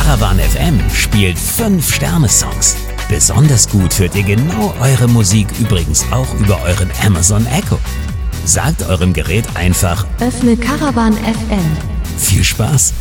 Caravan FM spielt 5-Sterne-Songs. Besonders gut hört ihr genau eure Musik übrigens auch über euren Amazon Echo. Sagt eurem Gerät einfach: Öffne Caravan FM. Viel Spaß!